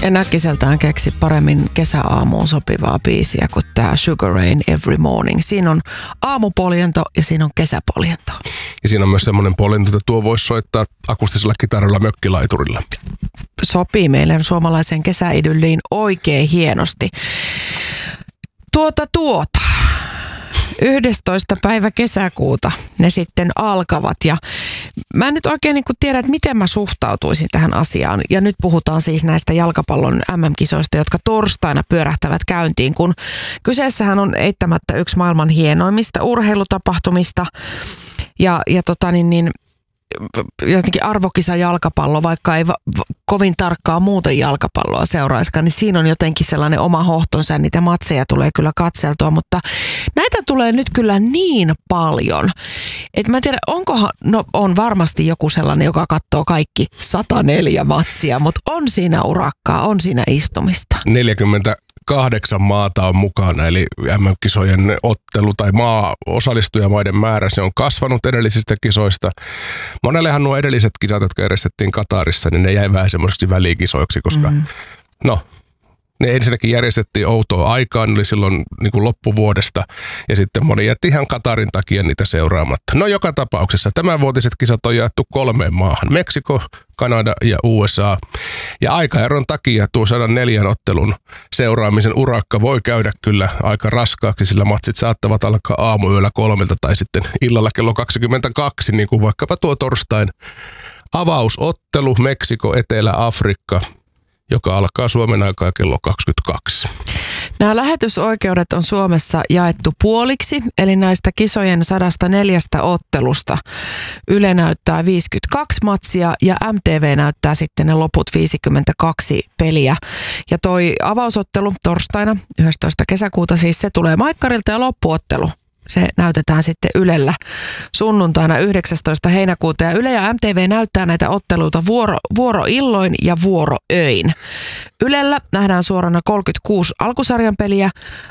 En äkkiseltään keksi paremmin kesäaamuun sopivaa biisiä kuin tämä Sugar Rain Every Morning. Siinä on aamupoljento ja siinä on kesäpoljento. Ja siinä on myös semmoinen poljento, että tuo voisi soittaa akustisella kitaralla mökkilaiturilla. Sopii meidän suomalaiseen kesäidylliin oikein hienosti. 11. päivä kesäkuuta ne sitten alkavat ja mä en nyt oikein niin kuin tiedä, että miten mä suhtautuisin tähän asiaan. Ja nyt puhutaan siis näistä jalkapallon MM-kisoista, jotka torstaina pyörähtävät käyntiin, kun kyseessähän on eittämättä yksi maailman hienoimmista urheilutapahtumista ja jotenkin arvokisa jalkapallo, vaikka ei kovin tarkkaa muuten jalkapalloa seuraiskaan, niin siinä on jotenkin sellainen oma hohtonsa ja niitä matseja tulee kyllä katseltua, mutta näitä tulee nyt kyllä niin paljon, että mä en tiedä, on varmasti joku sellainen, joka katsoo kaikki 104 matsia, mutta on siinä urakkaa, on siinä istumista. 48 maata on mukana, eli MM-kisojen ottelu tai osallistujamaiden määrä, se on kasvanut edellisistä kisoista. Monellehan nuo edelliset kisat, jotka järjestettiin Katarissa, niin ne jäi vähän semmoiseksi välikisoiksi, koska ne ensinnäkin järjestettiin outoa aikaan, eli silloin niin kuin loppuvuodesta, ja sitten moni jätti ihan Katarin takia niitä seuraamatta. No joka tapauksessa tämänvuotiset kisat on jaettu 3 maahan, Meksiko, Kanada ja USA. Ja aikaeron takia tuo 104 ottelun seuraamisen urakka voi käydä kyllä aika raskaaksi, sillä matsit saattavat alkaa aamuyöllä 3 tai sitten illalla kello 22, niin kuin vaikkapa tuo torstain avausottelu Meksiko, Etelä-Afrikka, joka alkaa Suomen aikaa kello 22. Nämä lähetysoikeudet on Suomessa jaettu puoliksi, eli näistä kisojen 104 ottelusta Yle näyttää 52 matsia ja MTV näyttää sitten ne loput 52 peliä. Ja toi avausottelu torstaina 11. kesäkuuta siis se tulee Maikkarilta ja loppuottelu. Se näytetään sitten Ylellä sunnuntaina 19. heinäkuuta ja Yle ja MTV näyttää näitä otteluita vuoroilloin ja vuoroöin. Ylellä nähdään suorana 36 alkusarjan peliä,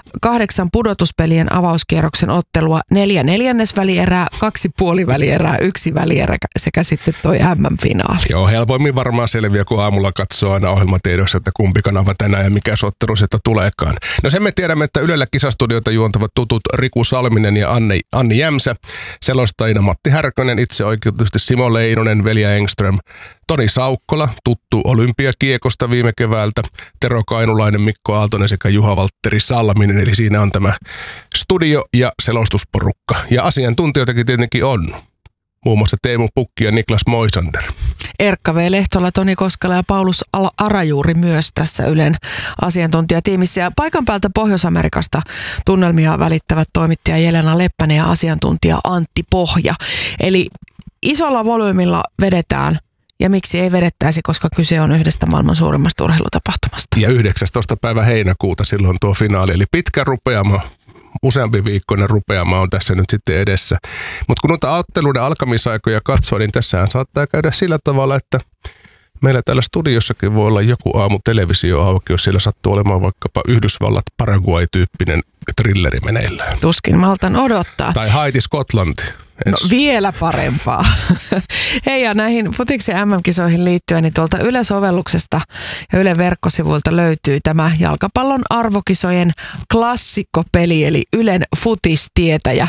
8 pudotuspelien avauskierroksen ottelua, 4 neljännesvälierää, 2 puolivälierää, 1 välierä sekä sitten toi MM-finaali. Joo, helpoimmin varmaan selviää, kun aamulla katsoo aina ohjelmatiedossa, että kumpi kanava tänään ja mikä ottelu sieltä tuleekaan. No sen me tiedämme, että Ylellä kisastudioita juontavat tutut Riku Salminen ja Anni Jämsä, selostajina Matti Härkönen, itse oikeutusti Simo Leinonen, Velja Engström, Toni Saukkola, tuttu olympiakiekosta viime keväältä, Tero Kainulainen, Mikko Aaltonen sekä Juha-Valtteri Salminen, eli siinä on tämä studio- ja selostusporukka. Ja asiantuntijoitakin tietenkin on, muun muassa Teemu Pukki ja Niklas Moisander. Erkka V. Lehtola, Toni Koskela ja Paulus Arajuuri myös tässä Ylen asiantuntijatiimissä. Ja paikan päältä Pohjois-Amerikasta tunnelmia välittävät toimittaja Jelena Leppänen ja asiantuntija Antti Pohja. Eli isolla volyymilla vedetään. Ja miksi ei vedettäisi, koska kyse on yhdestä maailman suurimmasta urheilutapahtumasta. Ja 19. päivä heinäkuuta silloin tuo finaali, eli pitkä rupeama, useampi viikkoinen rupeama on tässä nyt sitten edessä. Mutta kun noita otteluiden alkamisaikoja katsoo, niin tässähän saattaa käydä sillä tavalla, että meillä täällä studiossakin voi olla joku aamu televisio auki, jos siellä sattuu olemaan vaikkapa Yhdysvallat Paraguay-tyyppinen thrilleri meneillään. Tuskin maltan odottaa. Tai Haiti Skotlanti. No vielä parempaa. Hei, ja näihin futiksen MM-kisoihin liittyen, niin tuolta Yle-sovelluksesta ja Ylen verkkosivuilta löytyy tämä jalkapallon arvokisojen klassikkopeli, eli Ylen futistietäjä.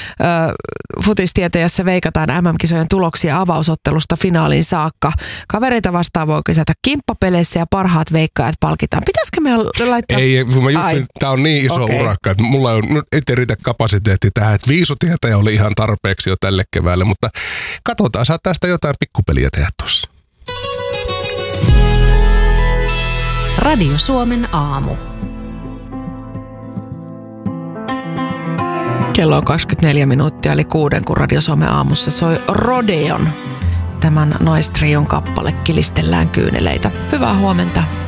Futistietäjässä veikataan MM-kisojen tuloksia avausottelusta finaaliin saakka. Kavereita vastaan voi kisätä kimppapeleissä ja parhaat veikkaajat palkitaan. Pitäisikö me laittaa? Ei, tämä on niin iso urakka, että mulla on nyt ei riitä kapasiteetti tähän, että viisutietäjä oli ihan tarpeeksi jo tälle keväälle, mutta katsotaan, saattaa sitä jotain pikkupeliä tehdä tuossa. Radio Suomen aamu. Kello on 24 minuuttia, eli 6, kun Radio Suomen aamussa soi Rodeon. Tämän naistrion kappale Kilistellään kyyneleitä. Hyvää huomenta.